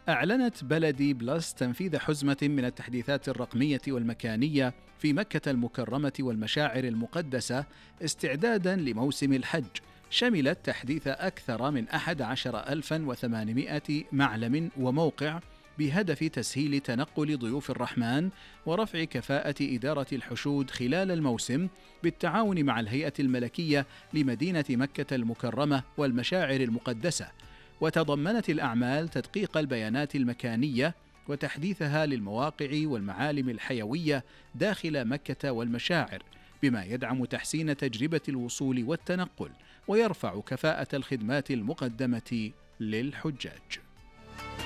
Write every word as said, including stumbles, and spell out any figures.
أعلنت بلدي بلس تنفيذ حزمة من التحديثات الرقمية والمكانية في مكة المكرمة والمشاعر المقدسة استعدادا لموسم الحج، شملت تحديث أكثر من أحد عشر ألفا وثمانمائة معلم وموقع بهدف تسهيل تنقل ضيوف الرحمن ورفع كفاءة إدارة الحشود خلال الموسم بالتعاون مع الهيئة الملكية لمدينة مكة المكرمة والمشاعر المقدسة. وتضمنت الأعمال تدقيق البيانات المكانية وتحديثها للمواقع والمعالم الحيوية داخل مكة والمشاعر، بما يدعم تحسين تجربة الوصول والتنقل ويرفع كفاءة الخدمات المقدمة للحجاج.